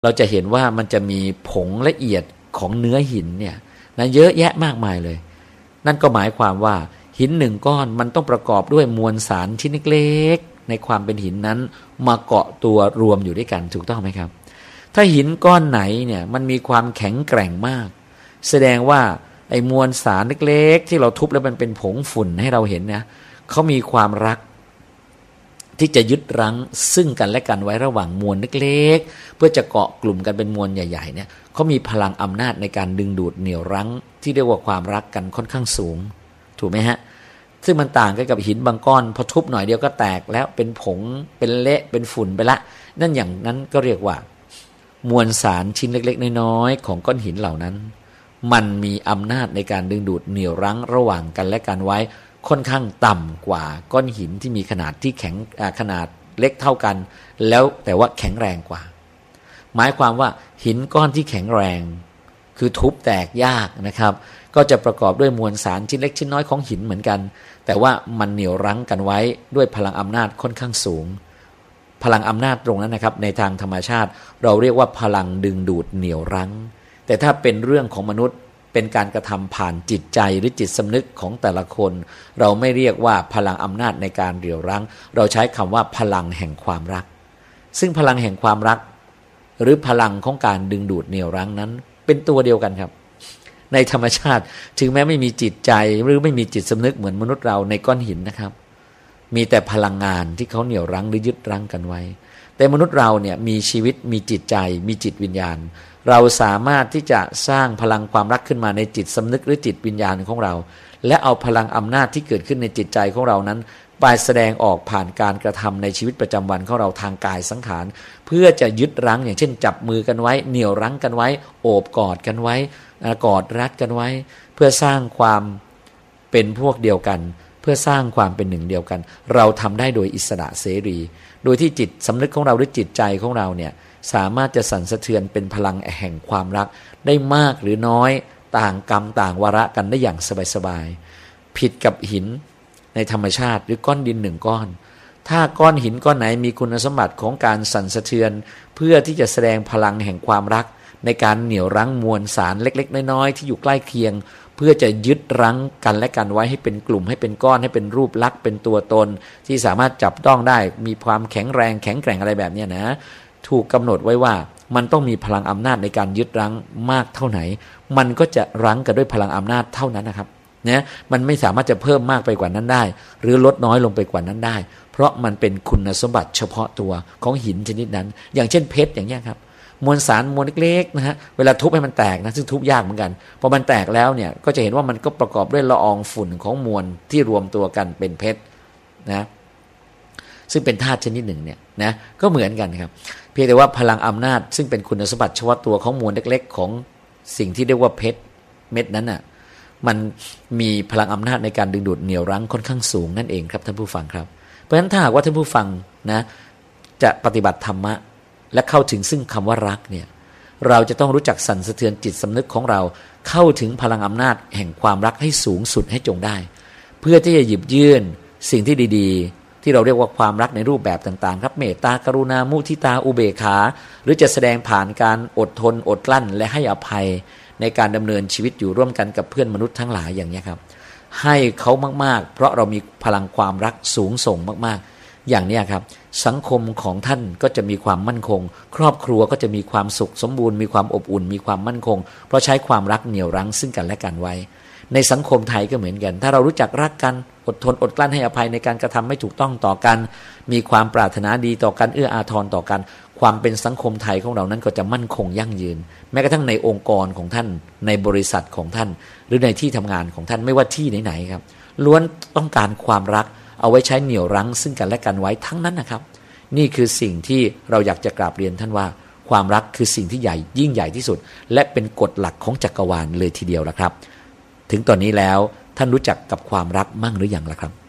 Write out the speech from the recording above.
เราจะเห็นว่ามันจะมีผงละเอียดของเนื้อหินเนี่ยนะเยอะแยะมากมายเลยนั่นก็หมายความว่าหินหนึ่งก้อนมันต้องประกอบด้วยมวลสารชิ้นเล็กๆในความเป็นหินนั้นมาเกาะตัวรวมอยู่ด้วยกันถูกต้องไหมครับถ้าหินก้อนไหนเนี่ยมันมีความแข็งแกร่งมากแสดงว่าไอ้มวลสารเล็กๆที่เราทุบแล้วมันเป็นผงฝุ่นให้เราเห็นนะเขามีความรักที่จะยึดรั้งซึ่งกันและกันไว้ระหว่างมวลเล็กๆเพื่อจะเกาะกลุ่มกันเป็นมวลใหญ่ๆเนี่ยเขามีพลังอำนาจในการดึงดูดเหนี่ยวรั้งที่เรียกว่าความรักกันค่อนข้างสูงถูกไหมฮะซึ่งมันต่างกันกับหินบางก้อนพอทุบหน่อยเดียวก็แตกแล้วเป็นผงเป็นเละเป็นฝุ่นไปละนั่นอย่างนั้นก็เรียกว่ามวลสารชิ้นเล็กๆน้อยๆของก้อนหินเหล่านั้นมันมีอำนาจในการดึงดูดเหนี่ยวรั้งระหว่างกันและกันไว้ค่อนข้างต่ำกว่าก้อนหินที่มีขนาดที่แข็งขนาดเล็กเท่ากันแล้วแต่ว่าแข็งแรงกว่าหมายความว่าหินก้อนที่แข็งแรงคือทุบแตกยากนะครับก็จะประกอบด้วยมวลสารชิ้นเล็กชิ้นน้อยของหินเหมือนกันแต่ว่ามันเหนี่ยวรั้งกันไว้ด้วยพลังอำนาจค่อนข้างสูงพลังอำนาจตรงนั้นนะครับในทางธรรมชาติเราเรียกว่าพลังดึงดูดเหนี่ยวรั้งแต่ถ้าเป็นเรื่องของมนุษย์เป็นการกระทำผ่านจิตใจหรือจิตสำนึกของแต่ละคนเราไม่เรียกว่าพลังอำนาจในการเหนี่ยวรั้งเราใช้คำว่าพลังแห่งความรักซึ่งพลังแห่งความรักหรือพลังของการดึงดูดเหนี่ยวรั้งนั้นเป็นตัวเดียวกันครับในธรรมชาติถึงแม้ไม่มีจิตใจหรือไม่มีจิตสำนึกเหมือนมนุษย์เราในก้อนหินนะครับมีแต่พลังงานที่เขาเหนี่ยวรั้งหรือยึดรั้งกันไว้แต่มนุษย์เราเนี่ยมีชีวิตมีจิตใจมีจิตวิญญาณเราสามารถที่จะสร้างพลังความรักขึ้นมาในจิตสำนึกหรือจิตวิญญาณของเราและเอาพลังอำนาจที่เกิดขึ้นในจิตใจของเรานั้นไปแสดงออกผ่านการกระทำในชีวิตประจำวันของเราทางกายสังขารเพื่อจะยึดรั้งอย่างเช่นจับมือกันไว้เหนี่ยวรั้งกันไว้โอบกอดกันไว้กอดรัดกันไว้เพื่อสร้างความเป็นพวกเดียวกันเพื่อสร้างความเป็นหนึ่งเดียวกันเราทำได้โดยอิสระเสรีโดยที่จิตสำนึกของเราหรือจิตใจของเราเนี่ยสามารถจะสั่นสะเทือนเป็นพลังแห่งความรักได้มากหรือน้อยต่างกรรมต่างวาระกันได้อย่างสบายๆผิดกับหินในธรรมชาติหรือก้อนดินหนึ่งก้อนถ้าก้อนหินก้อนไหนมีคุณสมบัติของการสั่นสะเทือนเพื่อที่จะแสดงพลังแห่งความรักในการเหนี่ยวรั้งมวลสารเล็กๆน้อยๆที่อยู่ใกล้เคียงเพื่อจะยึดรั้งกันและกันไว้ให้เป็นกลุ่มให้เป็นก้อนให้เป็นรูปลักษณ์เป็นตัวตนที่สามารถจับต้องได้มีความแข็งแรงแข็งแกร่งอะไรแบบนี้นะถูกกำหนดไว้ว่ามันต้องมีพลังอำนาจในการยึดรั้งมากเท่าไหนมันก็จะรั้งกันด้วยพลังอำนาจเท่านั้นนะครับนะมันไม่สามารถจะเพิ่มมากไปกว่านั้นได้หรือลดน้อยลงไปกว่านั้นได้เพราะมันเป็นคุณสมบัติเฉพาะตัวของหินชนิดนั้นอย่างเช่นเพชรอย่างเงี้ยครับมวลสารมวลเล็กๆนะฮะเวลาทุบให้มันแตกนะซึ่งทุบยากเหมือนกันพอมันแตกแล้วเนี่ยก็จะเห็นว่ามันก็ประกอบด้วยละอองฝุ่นของมวลที่รวมตัวกันเป็นเพชรนะซึ่งเป็นธาตุชนิดหนึ่งเนี่ยนะก็เหมือนกันครับเพียงแต่ว่าพลังอำนาจซึ่งเป็นคุณสมบัติเฉพาะตัวของมวลเล็กๆของสิ่งที่เรียกว่าเพชรเม็ดนั้นน่ะมันมีพลังอำนาจในการดึงดูดเหนี่ยวรั้งค่อนข้างสูงนั่นเองครับท่านผู้ฟังครับเพราะฉะนั้นถ้าหากว่าท่านผู้ฟังนะจะปฏิบัติธรรมะและเข้าถึงซึ่งคำว่ารักเนี่ยเราจะต้องรู้จักสั่นสะเทือนจิตสำนึกของเราเข้าถึงพลังอำนาจแห่งความรักให้สูงสุดให้จงได้เพื่อที่จะหยิบยื่นสิ่งที่ดีๆที่เราเรียกว่าความรักในรูปแบบต่างๆครับเมตตากรุณามุทิตาอุเบกขาหรือจะแสดงผ่านการอดทนอดกลั้นและให้อภัยในการดำเนินชีวิตอยู่ร่วมกันกับเพื่อนมนุษย์ทั้งหลายอย่างนี้ครับให้เขามากๆเพราะเรามีพลังความรักสูงส่งมากๆอย่างนี้ครับสังคมของท่านก็จะมีความมั่นคงครอบครัวก็จะมีความสุขสมบูรณ์มีความอบอุ่นมีความมั่นคงเพราะใช้ความรักเหนี่ยวรั้งซึ่งกันและกันไว้ในสังคมไทยก็เหมือนกันถ้าเรารู้จักรักกันอดทนอดกลั้นให้อภัยในการกระทำไม่ถูกต้องต่อกันมีความปรารถนาดีต่อกันเอื้ออาทรต่อกันความเป็นสังคมไทยของเรานั้นก็จะมั่นคงยั่งยืนแม้กระทั่งในองค์กรของท่านในบริษัทของท่านหรือในที่ทำงานของท่านไม่ว่าที่ไหนๆครับล้วนต้องการความรักเอาไว้ใช้เหนี่ยวรั้งซึ่งกันและกันไว้ทั้งนั้นนะครับนี่คือสิ่งที่เราอยากจะกราบเรียนท่านว่าความรักคือสิ่งที่ใหญ่ยิ่งใหญ่ที่สุดและเป็นกฎหลักของจักรวาลเลยทีเดียวละครับถึงตอนนี้แล้วท่านรู้จักกับความรักมั่งหรือยังล่ะครับ